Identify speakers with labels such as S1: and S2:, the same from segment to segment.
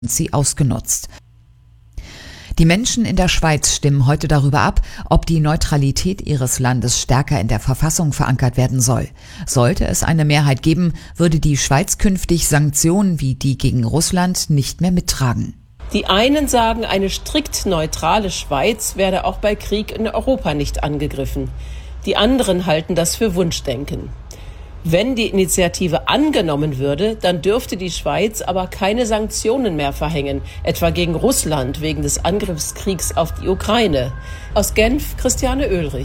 S1: sie ausgenutzt. Die Menschen in der Schweiz stimmen heute darüber ab, ob die Neutralität ihres Landes stärker in der Verfassung verankert werden soll. Sollte es eine Mehrheit geben, würde die Schweiz künftig Sanktionen wie die gegen Russland nicht mehr mittragen.
S2: Die einen sagen, eine strikt neutrale Schweiz werde auch bei Krieg in Europa nicht angegriffen. Die anderen halten das für Wunschdenken. Wenn die Initiative angenommen würde, dann dürfte die Schweiz aber keine Sanktionen mehr verhängen, etwa gegen Russland wegen des Angriffskriegs auf die Ukraine. Aus Genf, Christiane Oehlrich.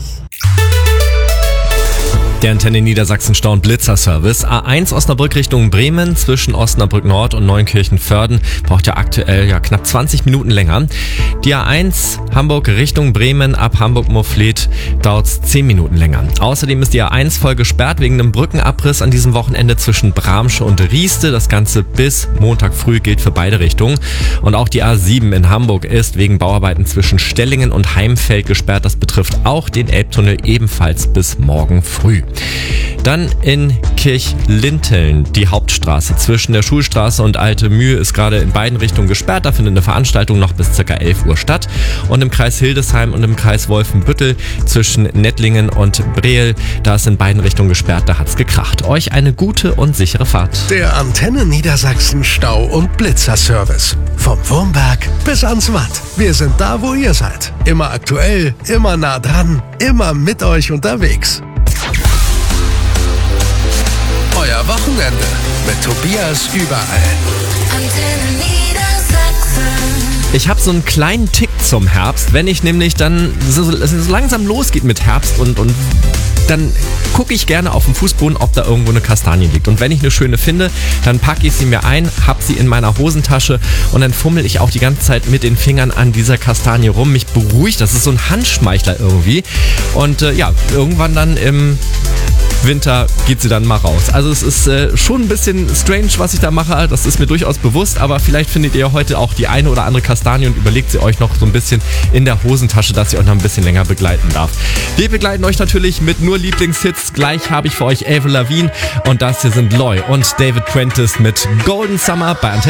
S3: Der Antenne Niedersachsen Stau- und Blitzerservice. A1 Osnabrück Richtung Bremen zwischen Osnabrück Nord und Neunkirchen-Vörden braucht ja aktuell knapp 20 Minuten länger. Die A1 Hamburg Richtung Bremen ab Hamburg-Moorfleet dauert 10 Minuten länger. Außerdem ist die A1 voll gesperrt wegen einem Brückenabriss an diesem Wochenende zwischen Bramsche und Rieste. Das Ganze bis Montag früh gilt für beide Richtungen. Und auch die A7 in Hamburg ist wegen Bauarbeiten zwischen Stellingen und Heimfeld gesperrt. Das betrifft auch den Elbtunnel ebenfalls bis morgen früh. Dann in Kirchlinteln, die Hauptstraße zwischen der Schulstraße und Alte Mühe ist gerade in beiden Richtungen gesperrt. Da findet eine Veranstaltung noch bis ca. 11 Uhr statt. Und im Kreis Hildesheim und im Kreis Wolfenbüttel zwischen Nettlingen und Breel, da ist in beiden Richtungen gesperrt, da hat's gekracht. Euch eine gute und sichere Fahrt.
S4: Der Antenne Niedersachsen Stau- und Blitzerservice. Vom Wurmberg bis ans Watt. Wir sind da, wo ihr seid. Immer aktuell, immer nah dran, immer mit euch unterwegs. Euer Wochenende mit Tobias überall.
S5: Antenne Niedersachsen.
S3: Ich habe so einen kleinen Tick zum Herbst, wenn ich nämlich dann so langsam losgeht mit Herbst und dann gucke ich gerne auf dem Fußboden, ob da irgendwo eine Kastanie liegt. Und wenn ich eine schöne finde, dann packe ich sie mir ein, habe sie in meiner Hosentasche und dann fummel ich auch die ganze Zeit mit den Fingern an dieser Kastanie rum. Mich beruhigt, das ist so ein Handschmeichler irgendwie. Und irgendwann dann im Winter geht sie dann mal raus. Also es ist schon ein bisschen strange, was ich da mache. Das ist mir durchaus bewusst, aber vielleicht findet ihr heute auch die eine oder andere Kastanie und überlegt sie euch noch so ein bisschen in der Hosentasche, dass sie euch noch ein bisschen länger begleiten darf. Wir begleiten euch natürlich mit nur Lieblingshits. Gleich habe ich für euch Avril Lavigne und das hier sind Loy und David Prentice mit Golden Summer bei Antenne.